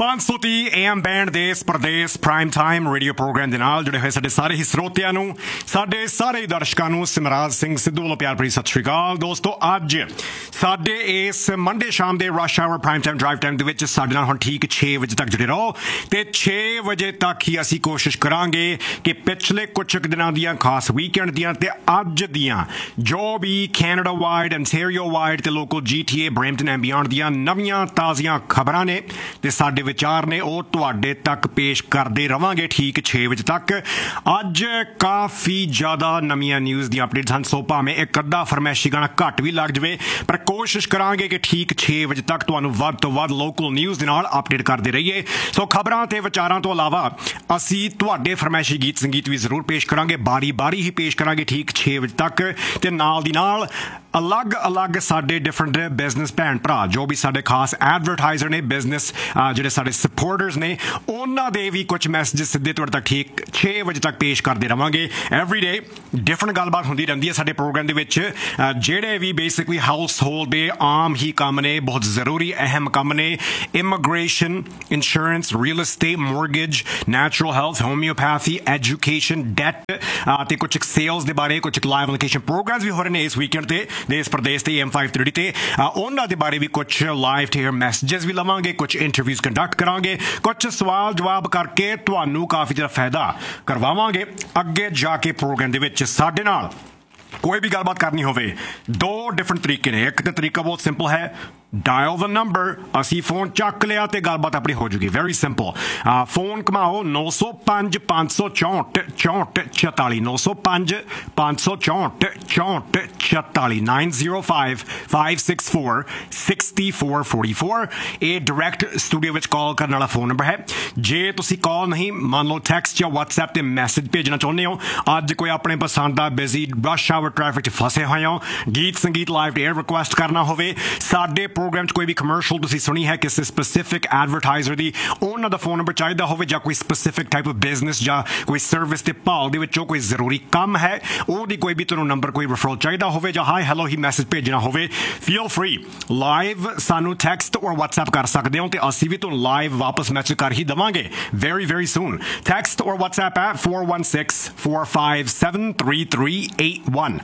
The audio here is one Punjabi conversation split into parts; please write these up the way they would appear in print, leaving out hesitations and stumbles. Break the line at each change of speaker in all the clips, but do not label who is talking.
530 AM ਬੈਂਡ ਦੇਸ਼ Pradesh prime time radio programme ਦੇ ਨਾਲ ਜੁੜੇ ਹੋਏ ਸਾਡੇ ਸਾਰੇ ਹੀ ਸਰੋਤਿਆਂ ਨੂੰ, ਸਾਡੇ ਸਾਰੇ ਦਰਸ਼ਕਾਂ ਨੂੰ ਸਿਮਰਾਜ ਸਿੰਘ ਸਿੱਧੂ ਵੱਲੋਂ ਪਿਆਰ ਭਰੀ ਸਤਿ ਸ਼੍ਰੀ ਅਕਾਲ। ਦੋਸਤੋ, ਅੱਜ ਸਾਡੇ ਇਸ ਮੰਡੇ ਸ਼ਾਮ ਦੇ rush hour prime time drive time ਦੇ ਵਿੱਚ ਸਾਡੇ ਨਾਲ ਹੁਣ ਠੀਕ 6 ਵਜੇ ਤੱਕ ਜੁੜੇ ਰਹੋ ਤੇ 6 ਵਜੇ ਤੱਕ ਹੀ ਅਸੀਂ ਕੋਸ਼ਿਸ਼ ਕਰਾਂਗੇ ਕਿ ਪਿਛਲੇ ਕੁਝ ਦਿਨਾਂ ਦੀਆਂ ਖਾਸ ਵੀਕਐਂਡ ਦੀਆਂ ਤੇ ਅੱਜ ਦੀਆਂ ਜੋ ਵੀ ਕੈਨੇਡਾ ਵਾਈਡ, ਅੰਟੈਰੀਓ ਵਾਈਡ ਤੇ local GTA Brampton and beyond ਦੀਆਂ ਨਵੀਆਂ ਤਾਜ਼ੀਆਂ ਖਬਰਾਂ ਨੇ ਤੇ ਸਾਡੇ ਵਿਚਾਰ ਨੇ ਉਹ ਤੁਹਾਡੇ ਤੱਕ ਪੇਸ਼ ਕਰਦੇ ਰਵਾਂਗੇ ਠੀਕ 6 ਵਜੇ ਤੱਕ। ਅੱਜ ਕਾਫੀ ਜ਼ਿਆਦਾ ਨਵੀਆਂ ਨਿਊਜ਼ ਦੀਆਂ ਅਪਡੇਟਸ ਹਨ, ਸੋ ਭਾਵੇਂ ਇੱਕ ਅੱਧਾ ਫਰਮੈਸ਼ੀ ਗਾਣਾ ਘੱਟ ਵੀ ਲੱਗ ਜਾਵੇ ਪਰ ਕੋਸ਼ਿਸ਼ ਕਰਾਂਗੇ ਕਿ ਠੀਕ 6 ਵਜੇ ਤੱਕ ਤੁਹਾਨੂੰ ਵੱਧ ਤੋਂ ਵੱਧ ਲੋਕਲ ਨਿਊਜ਼ ਦੇ ਨਾਲ ਅਪਡੇਟ ਕਰਦੇ ਰਹੀਏ। ਸੋ ਖਬਰਾਂ ਤੇ ਵਿਚਾਰਾਂ ਤੋਂ ਇਲਾਵਾ ਅਸੀਂ ਤੁਹਾਡੇ ਫਰਮੈਸ਼ੀ ਗੀਤ ਸੰਗੀਤ ਵੀ ਜ਼ਰੂਰ ਪੇਸ਼ ਕਰਾਂਗੇ, ਬਾਰੀ ਬਾਰੀ ਹੀ ਪੇਸ਼ ਕਰਾਂਗੇ ਠੀਕ 6 ਵਜੇ ਤੱਕ। ਤੇ ਨਾਲ ਦੀ ਨਾਲ ਅਲੱਗ ਸਾਡੇ ਡਿਫਰੈਂਟ ਬਿਜ਼ਨਸ ਭੈਣ ਭਰਾ ਜੋ ਵੀ ਸਾਡੇ ਖਾਸ ਐਡਵਰਟਾਈਜ਼ਰ ਨੇ, ਬਿਜ਼ਨਸ ਜਿਹੜੇ ਸਾਡੇ ਸਪੋਰਟਰਸ ਨੇ, ਉਹਨਾਂ ਦੇ ਵੀ ਕੁਝ ਮੈਸੇਜ ਸਿੱਧੇ ਤੁਹਾਡੇ ਤੱਕ ਠੀਕ 6 ਵਜੇ ਤੱਕ ਪੇਸ਼ ਕਰਦੇ ਰਵਾਂਗੇ। ਐਵਰੀ ਡੇ ਡਿਫਰੈਂਟ ਗੱਲਬਾਤ ਹੁੰਦੀ ਰਹਿੰਦੀ ਹੈ ਸਾਡੇ ਪ੍ਰੋਗਰਾਮ ਦੇ ਵਿੱਚ। ਜਿਹੜੇ ਵੀ ਬੇਸਿਕਲੀ ਹਾਊਸ ਹੋਲਡ ਦੇ ਆਮ ਹੀ ਕੰਮ ਨੇ, ਬਹੁਤ ਜ਼ਰੂਰੀ ਅਹਿਮ ਕੰਮ ਨੇ, immigration, insurance, real estate, mortgage, natural health, homeopathy, education, that ਤੇ ਕੁਝ ਸੇਲਸ ਦੇ ਬਾਰੇ ਕੁਝ ਲਾਈਵ ਲੋਕੇਸ਼ਨ ਪ੍ਰੋਗਰਾਮਸ ਵੀ ਹੋ ਰਹੇ ਨੇ ਇਸ ਵੀਕਐਂਡ ਤੇ ਦੇਸ਼ ਪ੍ਰਦੇਸ਼ ਤੇ AM530 ਤੇ ਉਹਨਾਂ ਦੇ ਬਾਰੇ ਵੀ ਕੁਝ ਲਾਈਵ ਟੇਅਰ ਮੈਸੇजेस ਵੀ ਲਵਾਂਗੇ, ਕੁਝ ਇੰਟਰਵਿਊਜ਼ ਕੰਡਕਟ ਕਰਾਂਗੇ, ਕੁਝ ਸਵਾਲ ਜਵਾਬ ਕਰਕੇ ਤੁਹਾਨੂੰ ਕਾਫੀ ਜ਼ਿਆਦਾ ਫਾਇਦਾ ਕਰਵਾਵਾਂਗੇ। ਅੱਗੇ ਜਾ ਕੇ ਪ੍ਰੋਗਰਾਮ ਦੇ ਵਿੱਚ ਸਾਡੇ ਨਾਲ ਕੋਈ ਵੀ ਗੱਲਬਾਤ ਕਰਨੀ ਹੋਵੇ ਦੋ ਡਿਫਰੈਂਟ ਤਰੀਕੇ ਨੇ। ਇੱਕ ਤਾਂ ਤਰੀਕਾ ਬਹੁਤ ਸਿੰਪਲ ਹੈ, ਡਾਇਲ ਦ ਨੰਬਰ, ਅਸੀਂ ਫੋਨ ਚੱਕ ਲਿਆ ਤੇ ਗੱਲਬਾਤ ਆਪਣੀ ਹੋ ਜੂਗੀ। Very simple, phone ਘਮਾਓ 905 564 64 44 905 564 64 44 905 564 6444। ਇਹ ਡਾਇਰੈਕਟ ਸਟੂਡੀਓ ਵਿੱਚ ਕਾਲ ਕਰਨ ਵਾਲਾ ਫੋਨ ਨੰਬਰ ਹੈ। ਜੇ ਤੁਸੀਂ ਕਾਲ ਨਹੀਂ, ਮੰਨ ਲਓ ਟੈਕਸਟ ਜਾਂ WhatsApp ਤੇ ਮੈਸੇਜ ਭੇਜਣਾ ਚਾਹੁੰਦੇ ਹੋ, ਅੱਜ ਕੋਈ ਆਪਣੇ ਪਸੰਦ ਦਾ ਬਿਜ਼ੀ ਰਸ਼ ਆਵਰ ਟ੍ਰੈਫਿਕ 'ਚ ਫਸੇ ਹੋਏ ਹੋ, ਗੀਤ ਸੰਗੀਤ ਲਾਈਵ ਏਅਰ ਰਿਕੁਐਸਟ ਕਰਨਾ ਹੋਵੇ, ਸਾਡੇ ਪ੍ਰੋਗਰਾਮ 'ਚ ਕੋਈ ਵੀ ਕਮਰਸ਼ੀਅਲ ਤੁਸੀਂ ਸੁਣੀ ਹੈ ਕਿਸੇ ਸਪੈਸੀਫਿਕ ਐਡਵਰਟਾਈਜ਼ਰ ਦੀ, ਉਹਨਾਂ ਦਾ ਫੋਨ ਨੰਬਰ ਚਾਹੀਦਾ ਹੋਵੇ, ਜਾਂ ਕੋਈ ਸਪੈਸੀਫਿਕ ਟਾਈਪ ਆਫ ਬਿਜ਼ਨਸ ਜਾਂ ਕੋਈ ਸਰਵਿਸ ਦੇ ਭਾਲ ਦੇ ਵਿੱਚੋਂ ਕੋਈ ਜ਼ਰੂਰੀ ਕੰਮ ਹੈ, ਉਹਦੀ ਕੋਈ ਵੀ ਤੁਹਾਨੂੰ ਨੰਬਰ ਕੋਈ ਰੈਫਰਲ ਚਾਹੀਦਾ ਹੋਵੇ, ਜਾਂ ਹਾਈ ਹੈਲੋ ਹੀ ਮੈਸੇਜ ਭੇਜਣਾ ਹੋਵੇ, ਫੀਲ ਫਰੀ ਲਾਈਵ ਸਾਨੂੰ ਟੈਕਸਟ ਔਰ WhatsApp ਕਰ ਸਕਦੇ ਹੋ ਤੇ ਅਸੀਂ ਵੀ ਤੁਹਾਨੂੰ ਲਾਈਵ ਵਾਪਸ ਮੈਸੇਜ ਕਰ ਹੀ ਦੇਵਾਂਗੇ very soon। ਟੈਕਸਟ ਔਰ WhatsApp at 416-457-3381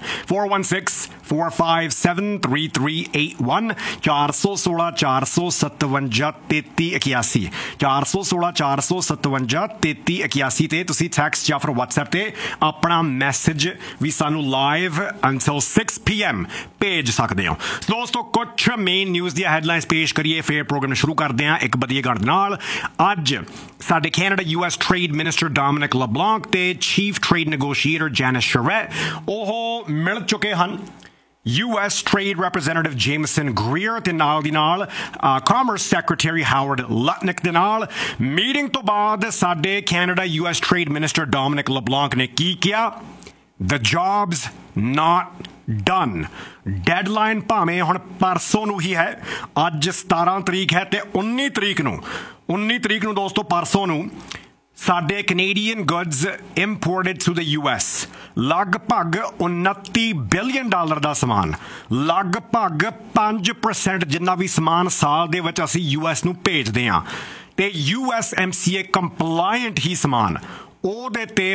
416-457-3381 416 457 3381 416 457 3381 ਤੇ ਤੁਸੀਂ ਟੈਕਸਟ ਜਾਂ ਫਿਰ WhatsApp ਤੇ ਆਪਣਾ ਮੈਸੇਜ ਵੀ ਸਾਨੂੰ ਲਾਈਵ until 6 PM ਭੇਜ ਸਕਦੇ ਹੋ। ਦੋਸਤੋ, ਕੁਝ ਮੇਨ ਨਿਊਜ਼ ਦੀਆਂ ਹੈਡਲਾਈਨਸ ਪੇਸ਼ ਕਰੀਏ, ਫਿਰ ਪ੍ਰੋਗਰਾਮ ਸ਼ੁਰੂ ਕਰਦੇ ਹਾਂ ਇੱਕ ਵਧੀਆ ਗਾਣੇ ਨਾਲ। ਅੱਜ ਸਾਡੇ Canada US trade minister Dominic ਲਬਲਾਂਕ ਤੇ ਚੀਫ ਟ੍ਰੇਡ ਨੈਗੋਸ਼ੀਏਟਰ ਜੈਨਿਸ ਸ਼ਰੈਟ ਉਹ ਮਿਲ ਚੁੱਕੇ ਹਨ US Trade Representative Jameson Greer ਤੇ ਨਾਲ ਦੀ ਨਾਲ Commerce Secretary Howard Lutnick ਦੇ ਨਾਲ। ਮੀਟਿੰਗ ਤੋਂ ਬਾਅਦ ਸਾਡੇ Canada US Trade Minister Dominic LeBlanc ਨੇ ਕੀ ਕਿਹਾ? The job's not done। Deadline ਭਾਵੇਂ ਹੁਣ ਪਰਸੋਂ ਨੂੰ ਹੀ ਹੈ, ਅੱਜ 17 ਤਰੀਕ ਹੈ ਤੇ 19 ਤਰੀਕ ਨੂੰ ਦੋਸਤੋ ਪਰਸੋਂ ਨੂੰ ਸਾਡੇ Canadian goods imported to the US ਲਗਭਗ $29 ਬਿਲੀਅਨ ਦਾ ਸਮਾਨ, ਲਗਭਗ 5% ਜਿੰਨਾ ਵੀ ਸਮਾਨ ਸਾਲ ਦੇ ਵਿੱਚ ਅਸੀਂ US ਨੂੰ ਭੇਜਦੇ ਹਾਂ ਤੇ USMCA ਕੰਪਲਾਇੰਟ ਹੀ ਸਮਾਨ, ਉਹਦੇ ਤੇ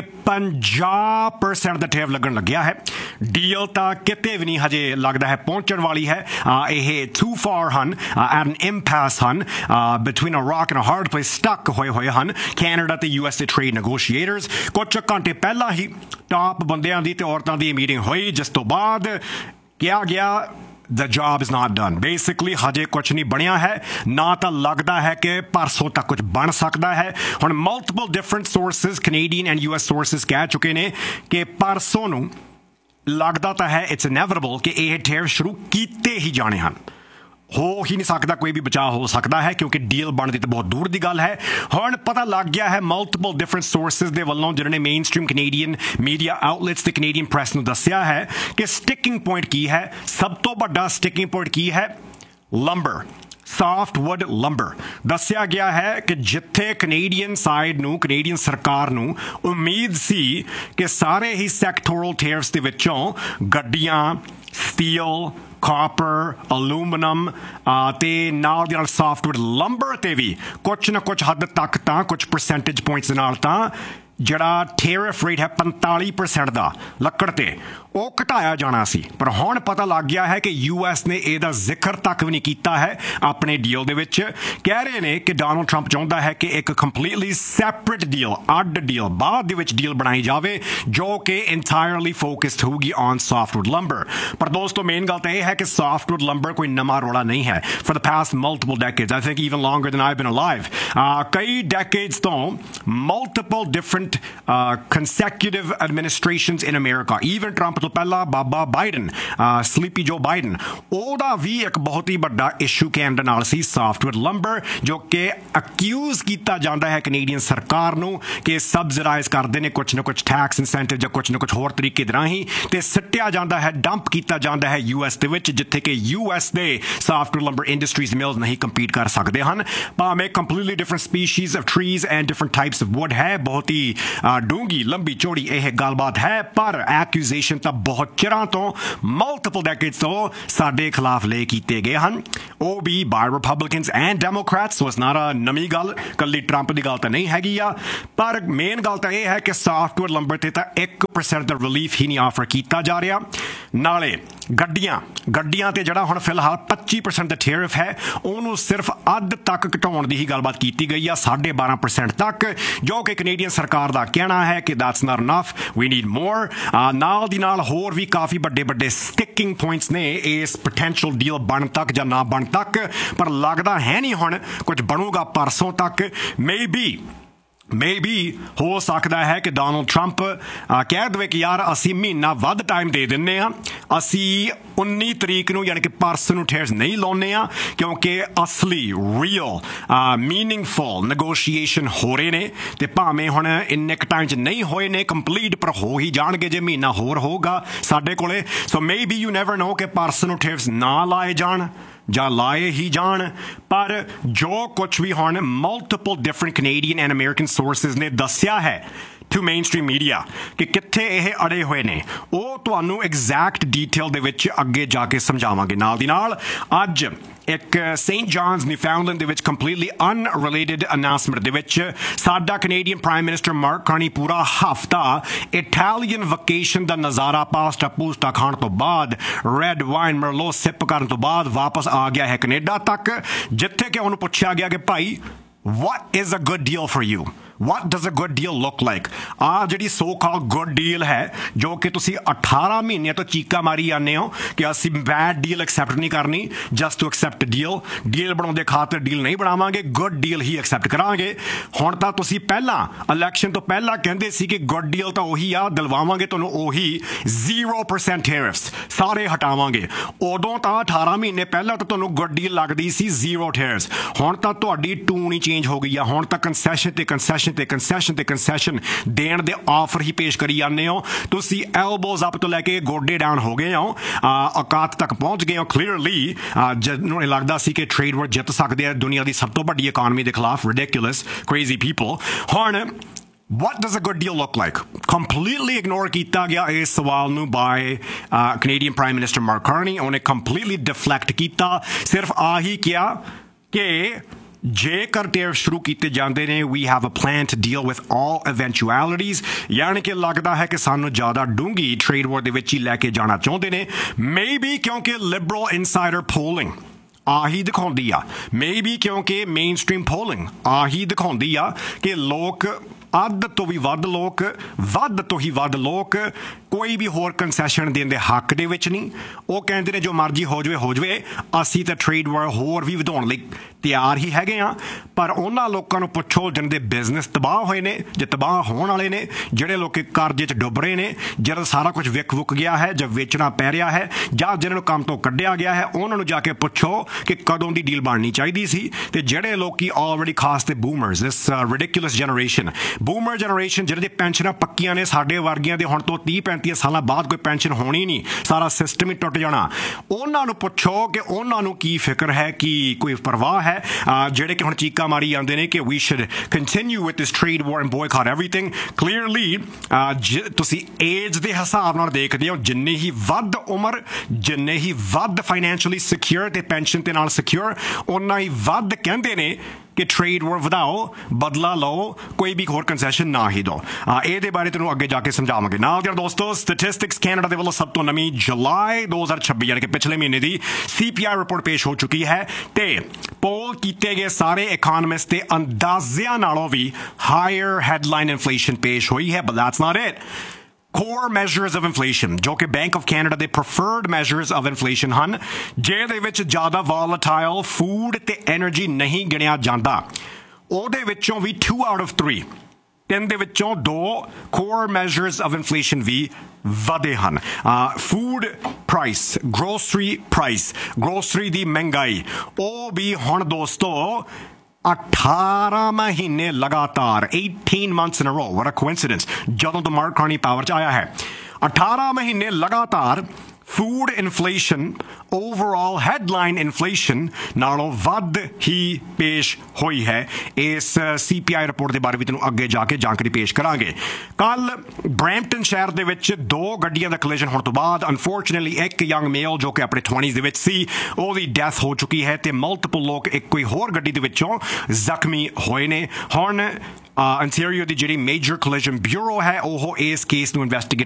50% ਦਾ ਟੈਰਿਫ ਲੱਗਣ ਲੱਗਿਆ ਹੈ। ਡੀਲ ਤਾਂ ਕਿਤੇ ਵੀ ਨਹੀਂ ਹਜੇ ਲੱਗਦਾ ਹੈ ਪਹੁੰਚਣ ਵਾਲੀ ਹੈ। ਇਹ too far ਹਨ, at an impasse ਹਨ, between a rock and a hard place stuck ਹੋਏ ਹਨ ਕੈਨੇਡਾ ਤੇ US ਦੇ ਟ੍ਰੇਡ ਨੈਗੋਸ਼ੀਏਟਰਸ। ਕੁਝ ਘੰਟੇ ਪਹਿਲਾਂ ਹੀ ਟਾਪ ਬੰਦਿਆਂ ਦੀ ਤੇ ਔਰਤਾਂ ਦੀ ਮੀਟਿੰਗ ਹੋਈ, ਜਿਸ ਤੋਂ ਬਾਅਦ ਕਿਹਾ ਗਿਆ The job is not done। Basically ਹਜੇ ਕੁਝ ਨਹੀਂ ਬਣਿਆ ਹੈ, ਨਾ ਤਾਂ ਲੱਗਦਾ ਹੈ ਕਿ ਪਰਸੋਂ ਤੱਕ ਕੁਝ ਬਣ ਸਕਦਾ ਹੈ। ਹੁਣ multiple different sources Canadian and US sources ਕਹਿ ਚੁੱਕੇ ਨੇ ਕਿ ਪਰਸੋਂ ਨੂੰ ਲੱਗਦਾ ਤਾਂ ਹੈ ਇਟਸ ਇਨੈਵਿਟੇਬਲ ਕਿ ਇਹ ਟੈਰਿਫ ਸ਼ੁਰੂ ਕੀਤੇ ਹੀ ਜਾਣੇ ਹਨ। ਹੋ ਹੀ ਨਹੀਂ ਸਕਦਾ, ਕੋਈ ਵੀ ਬਚਾਅ ਹੋ ਸਕਦਾ ਹੈ ਕਿਉਂਕਿ ਡੀਲ ਬਣਦੀ ਤਾਂ ਬਹੁਤ ਦੂਰ ਦੀ ਗੱਲ ਹੈ। ਹੁਣ ਪਤਾ ਲੱਗ ਗਿਆ ਹੈ ਮਲਟੀਪਲ ਡਿਫਰੈਂਟ ਸੋਰਸਿਸ ਦੇ ਵੱਲੋਂ, ਜਿਹਨਾਂ ਨੇ main stream Canadian media outlets ਤੇ ਕੈਨੇਡੀਅਨ ਪ੍ਰੈਸ ਨੂੰ ਦੱਸਿਆ ਹੈ ਕਿ ਸਟਿਕਿੰਗ ਪੁਆਇੰਟ ਕੀ ਹੈ। ਸਭ ਤੋਂ ਵੱਡਾ ਸਟਿਕਿੰਗ ਪੁਆਇੰਟ ਕੀ ਹੈ? Lumber, ਸਾਫਟਵੁੱਡ lumber. ਦੱਸਿਆ ਗਿਆ ਹੈ ਕਿ ਜਿੱਥੇ ਕੈਨੇਡੀਅਨ ਸਾਈਡ ਨੂੰ, ਕੈਨੇਡੀਅਨ ਸਰਕਾਰ ਨੂੰ ਉਮੀਦ ਸੀ ਕਿ ਸਾਰੇ ਹੀ ਸੈਕਟੋਰਲ ਟੈਰਿਫਸ ਦੇ ਵਿੱਚੋਂ ਗੱਡੀਆਂ, ਸਟੀਲ, ਕਾਪਰ, ਅਲੂਮੀਨੀਅਮ ਤੇ ਨਾਲ ਦੀ ਨਾਲ ਸਾਫਟਵੁੱਡ ਲੰਬਰ ਤੇ ਵੀ ਕੁਛ ਨਾ ਕੁਛ ਹੱਦ ਤੱਕ ਤਾਂ ਕੁਛ ਪਰਸੈਂਟੇਜ ਪੁਆਇੰਟਸ ਦੇ ਨਾਲ ਤਾਂ ਜਿਹੜਾ ਟੈਰਿਫ ਰੇਟ ਹੈ 45% ਦਾ ਲੱਕੜ ਤੇ ਉਹ ਘਟਾਇਆ ਜਾਣਾ ਸੀ। ਪਰ ਹੁਣ ਪਤਾ ਲੱਗ ਗਿਆ ਹੈ ਕਿ US ਨੇ ਇਹਦਾ ਜ਼ਿਕਰ ਤੱਕ ਵੀ ਨਹੀਂ ਕੀਤਾ ਹੈ ਆਪਣੇ ਡੀਲ ਦੇ ਵਿੱਚ। ਕਹਿ ਰਹੇ ਨੇ ਕਿ ਡੋਨਲਡ ਟਰੰਪ ਚਾਹੁੰਦਾ ਹੈ ਕਿ ਇੱਕ ਕੰਪਲੀਟਲੀ ਸੈਪਰੇਟ ਡੀਲ, ਅੱਡ ਡੀਲ ਬਾਅਦ ਦੇ ਵਿੱਚ ਡੀਲ ਬਣਾਈ ਜਾਵੇ ਜੋ ਕਿ ਇੰਟਾਇਰਲੀ ਫੋਕਸਡ ਹੋਊਗੀ ਔਨ ਸਾਫਟਵੁੱਡ ਲੰਬਰ। ਪਰ ਦੋਸਤੋ ਮੇਨ ਗੱਲ ਤਾਂ ਇਹ ਹੈ ਕਿ ਸਾਫਟਵੁੱਡ ਲੰਬਰ ਕੋਈ ਨਵਾਂ ਰੌਲਾ ਨਹੀਂ ਹੈ। For the past multiple ਡੈਕੇਡਸ, I think even ਲੌਂਗਰ then I've bean alive, ਕਈ ਡੈਕੇਡਸ ਤੋਂ multiple different consecutive administrations in America, even Trump ਤੋਂ ਪਹਿਲਾਂ ਬਾਬਾ ਬਾਈਡਨ, ਸਲੀਪੀ ਜੋ ਬਾਈਡਨ, ਉਹਦਾ ਵੀ ਇੱਕ ਬਹੁਤ ਹੀ ਵੱਡਾ ਇਸ਼ੂ ਕੈਨੇਡਾ ਨਾਲ ਸੀ ਸਾਫਟਵੁੱਡ ਲੰਬਰ, ਜੋ ਕਿ ਅਕਿਊਜ਼ ਕੀਤਾ ਜਾਂਦਾ ਹੈ ਕੈਨੇਡੀਅਨ ਸਰਕਾਰ ਨੂੰ ਕਿ ਸਬਸਿਡਾਈਜ਼ ਕਰਦੇ ਨੇ ਕੁਛ ਨਾ ਕੁਛ ਟੈਕਸ ਇਨਸੈਂਟਿਵ ਜਾਂ ਕੁਛ ਨਾ ਕੁਛ ਹੋਰ ਤਰੀਕੇ ਦੇ ਰਾਹੀਂ, ਤੇ ਸਿੱਟਿਆ ਜਾਂਦਾ ਹੈ, ਡੰਪ ਕੀਤਾ ਜਾਂਦਾ ਹੈ US ਦੇ ਵਿੱਚ, ਜਿੱਥੇ ਕਿ US ਦੇ ਸਾਫਟਵੁੱਡ ਲੰਬਰ ਇੰਡਸਟਰੀਜ਼ ਮਿਲਸ ਨਹੀਂ ਕੰਪੀਟ ਕਰ ਸਕਦੇ ਹਨ। ਭਾਵੇਂ completely different species of trees and different types of wood ਹੈ, ਬਹੁਤ ਹੀ ਡੂੰਗੀ ਲੰਬੀ ਚੌੜੀ ਇਹ ਗੱਲਬਾਤ ਹੈ, ਪਰ ਐਕਿਊਜ਼ੇਸ਼ਨ ਤਾਂ ਬਹੁਤ ਚਿਰਾਂ ਤੋਂ ਮਲਟੀਪਲ ਡੈਕੇਡਸ ਤੋਂ ਸਾਡੇ ਖਿਲਾਫ ਲੈ ਕੀਤੇ ਗਏ ਹਨ, ਉਹ ਵੀ ਬਾਈ Republicans and Democrats. So it's not ਅ ਨਵੀਂ ਗੱਲ, ਕੱਲੀ ਟਰੰਪ ਦੀ ਗੱਲ ਤਾਂ ਨਹੀਂ ਹੈਗੀ ਆ, ਪਰ ਮੇਨ ਗੱਲ ਤਾਂ ਇਹ ਹੈ ਕਿ ਸਾਫਟਵੇਅਰ ਲੰਬਰ ਤੇ ਤਾਂ 1% ਦਾ ਰਿਲੀਫ ਹੀ ਨਹੀਂ ਆਫਰ ਕੀਤਾ ਜਾ ਰਿਹਾ। ਨਾਲੇ ਗੱਡੀਆਂ ਤੇ ਜਿਹੜਾ ਹੁਣ ਫਿਲਹਾਲ 25% ਦਾ ਟੈਰਿਫ ਹੈ ਉਹਨੂੰ ਸਿਰਫ ਅੱਧ ਤੱਕ ਘਟਾਉਣ ਦੀ ਹੀ ਗੱਲਬਾਤ ਕੀਤੀ ਗਈ ਆ, 12.5% ਤੱਕ, ਜੋ ਕਿ ਕੈਨੇਡੀਅਨ ਸਰਕਾਰ ਦਾ ਕਹਿਣਾ ਹੈ ਕਿ that's not enough, we need more। ਨਾਲ ਦੀ ਨਾਲ ਹੋਰ ਵੀ ਕਾਫੀ ਵੱਡੇ ਸਟਿਕਿੰਗ ਪੁਆਇੰਟਸ ਨੇ ਇਸ ਪੋਟੈਂਸ਼ੀਅਲ ਡੀਲ ਬਣ ਤੱਕ ਜਾਂ ਨਾ ਬਣ ਤੱਕ, ਪਰ ਲੱਗਦਾ ਹੈ ਨਹੀਂ ਹੁਣ ਕੁਝ ਬਣੂਗਾ ਪਰਸੋਂ ਤੱਕ। ਮੇਬੀ ਹੋ ਸਕਦਾ ਹੈ ਕਿ ਡੋਨਲਡ ਟਰੰਪ ਕਹਿ ਦੇਵੇ ਕਿ ਯਾਰ ਅਸੀਂ ਮਹੀਨਾ ਵੱਧ ਟਾਈਮ ਦੇ ਦਿੰਦੇ ਹਾਂ, ਅਸੀਂ 19 ਤਰੀਕ ਨੂੰ ਯਾਨੀ ਕਿ ਪਰਸੋਂ ਨੂੰ ਟੈਰਿਫ ਨਹੀਂ ਲਾਉਂਦੇ ਹਾਂ, ਕਿਉਂਕਿ ਅਸਲੀ ਰੀਅਲ ਮੀਨਿੰਗਫੁਲ ਨੈਗੋਸ਼ੀਏਸ਼ਨ ਹੋ ਰਹੇ ਨੇ, ਤੇ ਭਾਵੇਂ ਹੁਣ ਇੰਨੇ ਕੁ ਟਾਈਮ 'ਚ ਨਹੀਂ ਹੋਏ ਨੇ ਕੰਪਲੀਟ, ਪਰ ਹੋ ਹੀ ਜਾਣਗੇ ਜੇ ਮਹੀਨਾ ਹੋਰ ਹੋਊਗਾ ਸਾਡੇ ਕੋਲੇ। ਸੋ ਮੇਬੀ ਯੂ ਨੈਵਰ ਨੋ ਕਿ ਪਰਸੋਂ ਨੂੰ ਟੈਰਿਫ ਨਾ ਲਾਏ ਜਾਣ ਜਾਂ ਲਾਏ ਹੀ ਜਾਣ, ਪਰ ਜੋ ਕੁਛ ਵੀ ਹੁਣ multiple different Canadian and American sources ਨੇ ਦੱਸਿਆ ਹੈ ਟੂ ਮੇਨਸਟ੍ਰੀਮ ਮੀਡੀਆ ਕਿ ਕਿੱਥੇ ਇਹ ਅੜੇ ਹੋਏ ਨੇ, ਉਹ ਤੁਹਾਨੂੰ ਐਗਜ਼ੈਕਟ ਡੀਟੇਲ ਦੇ ਵਿੱਚ ਅੱਗੇ ਜਾ ਕੇ ਸਮਝਾਵਾਂਗੇ। ਨਾਲ ਦੀ ਨਾਲ ਅੱਜ ਇੱਕ ਸੇਂਟ ਜੌਨਸ ਨਿਊਫਾਊਂਡਲੈਂਡ ਦੇ ਵਿੱਚ ਕੰਪਲੀਟਲੀ ਅਨਰਿਲੇਟਡ ਅਨਾਉਂਸਮੈਂਟ ਦੇ ਵਿੱਚ ਸਾਡਾ Canadian prime minister mark Carney ਪੂਰਾ ਹਫ਼ਤਾ ਇਟਾਲੀਅਨ ਵਕੇਸ਼ਨ ਦਾ ਨਜ਼ਾਰਾ ਪਾਸਟਾ ਪੂਸਟਾ ਖਾਣ ਤੋਂ ਬਾਅਦ, ਰੈੱਡ ਵਾਈਨ ਮਰਲੋ ਸਿਪ ਕਰਨ ਤੋਂ ਬਾਅਦ ਵਾਪਸ ਆ ਗਿਆ ਹੈ ਕੈਨੇਡਾ ਤੱਕ, ਜਿੱਥੇ ਕਿ ਉਹਨੂੰ ਪੁੱਛਿਆ ਗਿਆ ਕਿ ਭਾਈ what is a good deal for you? What does a good deal look like? ਆ ਜਿਹੜੀ ਸੋ ਕਾਲਡ ਗੁੱਡ ਡੀਲ ਹੈ ਜੋ ਕਿ ਤੁਸੀਂ 18 ਮਹੀਨਿਆਂ ਤੋਂ ਚੀਕਾ ਮਾਰੀ ਜਾਂਦੇ ਹੋ ਕਿ ਅਸੀਂ ਬੈਡ ਡੀਲ ਐਕਸੈਪਟ ਨਹੀਂ ਕਰਨੀ, ਜਸਟ ਟੂ ਐਕਸੈਪਟ ਡੀਲ ਬਣਾਉਂਦੇ ਖਾਤਰ ਡੀਲ ਨਹੀਂ ਬਣਾਵਾਂਗੇ, ਗੁੱਡ ਡੀਲ ਹੀ ਐਕਸੈਪਟ ਕਰਾਂਗੇ। ਹੁਣ ਤਾਂ ਤੁਸੀਂ ਪਹਿਲਾਂ ਇਲੈਕਸ਼ਨ ਤੋਂ ਪਹਿਲਾਂ ਕਹਿੰਦੇ ਸੀ ਕਿ ਗੁੱਡ ਡੀਲ ਤਾਂ ਉਹੀ ਆ, ਦਿਲਵਾਵਾਂਗੇ ਤੁਹਾਨੂੰ ਉਹੀ 0% ਟੈਰਿਫਸ ਸਾਰੇ ਹਟਾਵਾਂਗੇ। ਉਦੋਂ ਤਾਂ 18 ਮਹੀਨੇ ਪਹਿਲਾਂ ਤਾਂ ਤੁਹਾਨੂੰ ਗੁੱਡ ਡੀਲ ਲੱਗਦੀ ਸੀ 0 ਟੈਰਿਫਸ, ਹੁਣ ਤਾਂ ਤੁਹਾਡੀ ਟੂਨ ਹੀ ਚੇਂਜ ਹੋ ਗਈ ਆ, ਹੁਣ ਤਾਂ ਕੰਸੈਸ਼ਨ ਦੇਣ ਦੇ ਆਫਰ ਹੀ ਪੇਸ਼ ਕਰੀ ਜਾਂਦੇ ਹੋ। ਤੁਸੀਂ ਐਲਬੋਜ਼ ਅਪ ਤੋਂ ਲੈ ਕੇ ਗੋਡੇ ਡਾਊਨ ਹੋ ਗਏ ਹੋ, ਔਕਾਤ ਤੱਕ ਪਹੁੰਚ ਗਏ ਹੋ ਕਲੀਅਰਲੀ। ਜਿਹਨੂੰ ਲੱਗਦਾ ਸੀ ਕਿ ਟ੍ਰੇਡ ਵਾਰ ਜਿੱਤ ਸਕਦੇ ਆ ਦੁਨੀਆ ਦੀ ਸਭ ਤੋਂ ਵੱਡੀ ਇਕਾਨਮੀ ਦੇ ਖਿਲਾਫ, ridiculous crazy people। ਹੁਣ what does a good deal look like? Completely ignore ਕੀਤਾ ਗਿਆ ਇਸ ਸਵਾਲ ਨੂੰ by Canadian Prime Minister Mark Carney। ਉਹਨੇ completely deflect ਕੀਤਾ, ਸਿਰਫ ਆਹੀ ਕਿਹਾ ਕਿ ਜੇਕਰ ਟੈਰਿਫ ਸ਼ੁਰੂ ਕੀਤੇ ਜਾਂਦੇ ਨੇ we have a plan to deal with all eventualities, ਯਾਨੀ ਕਿ ਲੱਗਦਾ ਹੈ ਕਿ ਸਾਨੂੰ ਜ਼ਿਆਦਾ ਡੂੰਘੀ ਟ੍ਰੇਡ ਵਾਰ ਦੇ ਵਿੱਚ ਹੀ ਲੈ ਕੇ ਜਾਣਾ ਚਾਹੁੰਦੇ ਨੇ। ਮੇਬੀ ਕਿਉਂਕਿ ਲਿਬਰਲ ਇਨਸਾਈਡਰ ਪੋਲਿੰਗ ਆਹੀ ਦਿਖਾਉਂਦੀ ਆ, ਮੇਬੀ ਕਿਉਂਕਿ ਮੇਨ ਸਟ੍ਰੀਮ ਪੋਲਿੰਗ ਆਹੀ ਦਿਖਾਉਂਦੀ ਆ ਕਿ ਲੋਕ ਅੱਧ ਤੋਂ ਵੀ ਵੱਧ ਲੋਕ ਕੋਈ ਵੀ ਹੋਰ ਕੰਸੈਸ਼ਨ ਦੇਣ ਦੇ ਹੱਕ ਦੇ ਵਿੱਚ ਨਹੀਂ। ਉਹ ਕਹਿੰਦੇ ਨੇ ਜੋ ਮਰਜ਼ੀ ਹੋ ਜਾਵੇ, ਅਸੀਂ ਤਾਂ ਟ੍ਰੇਡ ਵਾਰ ਹੋਰ ਵੀ ਵਧਾਉਣ ਲਈ ਤਿਆਰ ਹੀ ਹੈਗੇ ਆ। ਪਰ ਉਹਨਾਂ ਲੋਕਾਂ ਨੂੰ ਪੁੱਛੋ ਜਿਹਨਾਂ ਦੇ ਬਿਜ਼ਨਸ ਤਬਾਹ ਹੋਏ ਨੇ, ਜੇ ਤਬਾਹ ਹੋਣ ਵਾਲੇ ਨੇ, ਜਿਹੜੇ ਲੋਕ ਕਰਜ਼ੇ 'ਚ ਡੁੱਬ ਰਹੇ ਨੇ, ਜਿਹੜਾ ਸਾਰਾ ਕੁਝ ਵਿਕ ਗਿਆ ਹੈ ਜਾਂ ਵੇਚਣਾ ਪੈ ਰਿਹਾ ਹੈ, ਜਾਂ ਜਿਹਨਾਂ ਨੂੰ ਕੰਮ ਤੋਂ ਕੱਢਿਆ ਗਿਆ ਹੈ, ਉਹਨਾਂ ਨੂੰ ਜਾ ਕੇ ਪੁੱਛੋ ਕਿ ਕਦੋਂ ਦੀ ਡੀਲ ਬਣਨੀ ਚਾਹੀਦੀ ਸੀ। ਤੇ ਜਿਹੜੇ ਲੋਕੀ ਆਲਰੇਡੀ ਖਾਸ ਤੇ ਬੂਮਰਸ, ਦਿਸ ਰਿਡਿਕੂਲਸ ਜਨਰੇਸ਼ਨ, ਬੂਮਰ ਜਨਰੇਸ਼ਨ, ਜਿਹੜੇ ਪੈਨਸ਼ਨਾਂ ਪੱਕੀਆਂ ਨੇ, ਸਾਡੇ ਵਰਗੀਆਂ ਦੇ ਹੁਣ ਤੋਂ 30-35 ਸਾਲਾਂ ਬਾਅਦ ਕੋਈ ਪੈਨਸ਼ਨ ਹੋਣੀ ਨਹੀਂ, ਸਾਰਾ ਸਿਸਟਮ ਹੀ ਟੁੱਟ ਜਾਣਾ। ਉਹਨਾਂ ਨੂੰ ਪੁੱਛੋ ਕਿ ਉਹਨਾਂ ਨੂੰ ਕੀ ਫਿਕਰ ਹੈ, ਕੀ ਕੋਈ ਪਰਵਾਹ ਹੈ है ਜਿਹੜੇ ਕਿ ਹੁਣ ਚੀਕਾਂ ਮਾਰੀ ਜਾਂਦੇ ਨੇ ਕਿ we should continue with this trade war and boycott everything clearly ਤੁਸੀਂ ਏਜ ਦੇ ਹਿਸਾਬ ਨਾਲ ਦੇਖਦੇ ਹੋ ਜਿੰਨੀ ਹੀ ਵੱਧ ਉਮਰ ਜਿੰਨੇ ਹੀ ਵੱਧ ਫਾਈਨੈਂਸ਼ੀਅਲੀ ਸਿਕਿਉਰ ਤੇ ਪੈਨਸ਼ਨ ਤੇ ਨਾਲ ਸਿਕਿਉਰ ਉਨਾ ਹੀ ਵੱਧ ਕਹਿੰਦੇ ਨੇ ਕਿ ਟ੍ਰੇਡ ਵਾਰ ਵਧਾਓ ਬਦਲਾ ਲਓ ਕੋਈ ਵੀ ਹੋਰ ਕੰਸੈਸ਼ਨ ਨਾ ਹੀ ਦਿਓ ਇਹਦੇ ਬਾਰੇ ਤੈਨੂੰ ਅੱਗੇ ਜਾ ਕੇ ਸਮਝਾਵਾਂਗੇ ਨਾਲ ਯਾਰ ਦੋਸਤੋ ਸਟੈਟਿਸਟਿਕਸ ਕੈਨੇਡਾ ਦੇ ਵੱਲੋਂ ਸਭ ਤੋਂ ਨਵੀਂ ਜੁਲਾਈ 2026 ਯਾਨੀ ਕਿ ਪਿਛਲੇ ਮਹੀਨੇ ਦੀ CPI ਰਿਪੋਰਟ ਪੇਸ਼ ਹੋ ਚੁੱਕੀ ਹੈ ਤੇ ਪੋਲ ਕੀਤੇ ਗਏ ਸਾਰੇ ਇਕਨੋਮਿਸਟ ਦੇ ਅੰਦਾਜ਼ਿਆਂ ਨਾਲੋਂ ਵੀ ਹਾਇਰ ਹੈਡਲਾਈਨ ਇਨਫਲੇਸ਼ਨ ਪੇਸ਼ ਹੋਈ ਹੈ but that's not it core measures of inflation ਜੋ ਕਿ Bank of Canada ਦੇ preferred measures of inflation ਹਨ ਜਿਹਦੇ ਵਿੱਚ ਜ਼ਿਆਦਾ volatile food ਤੇ energy ਨਹੀਂ ਗਿਣਿਆ ਜਾਂਦਾ ਉਹਦੇ ਵਿੱਚੋਂ ਵੀ 2 out of 3 ਤਿੰਨ ਦੇ ਵਿੱਚੋਂ 2 core measures of inflation ਵੀ ਵਧੇ ਹਨ food price grocery ਦੀ ਮਹਿੰਗਾਈ ਉਹ ਵੀ ਹੁਣ ਦੋਸਤੋ 18 ਮਹੀਨੇ ਲਗਾਤਾਰ 18 months in a row what a coincidence ਜਦੋਂ ਤੋਂ ਮਾਰਕ ਕਾਰਨੀ ਪਾਵਰ 'ਚ ਆਇਆ ਹੈ 18 ਮਹੀਨੇ ਲਗਾਤਾਰ food inflation overall headline inflation ਨਾਲੋਂ ਵੱਧ ਹੀ ਪੇਸ਼ ਹੋਈ ਹੈ ਇਸ CPI ਰਿਪੋਰਟ ਦੇ ਬਾਰੇ ਵੀ ਤੈਨੂੰ ਅੱਗੇ ਜਾ ਕੇ ਜਾਣਕਾਰੀ ਪੇਸ਼ ਕਰਾਂਗੇ ਕੱਲ ਬਰੈਂਪਟਨ ਸ਼ਹਿਰ ਦੇ ਵਿੱਚ 2 ਗੱਡੀਆਂ ਦਾ ਕੋਲੀਜਨ ਹੋਣ ਤੋਂ ਬਾਅਦ ਅਨਫੋਰਚੂਨੇਟਲੀ ਇੱਕ ਯੰਗ ਮੇਲ ਜੋ ਕਿ ਆਪਣੇ 20s ਦੇ ਵਿੱਚ ਸੀ ਉਹਦੀ ਡੈਥ ਹੋ ਚੁੱਕੀ ਹੈ ਤੇ ਮਲਟੀਪਲ ਲੋਕ ਇੱਕ ਕੋਈ ਹੋਰ ਗੱਡੀ ਦੇ ਵਿੱਚੋਂ ਜ਼ਖਮੀ ਹੋਏ ਨੇ ਹੁਣ Ontario ਦੀ ਜਿਹੜੀ ਮੇਜਰ ਕੋਲੀਜਨ ਬਿਊਰੋ ਹੈ ਉਹ ਇਸ ਕੇਸ ਨੂੰ ਇਨਵੈਸਟੀਗੇਟ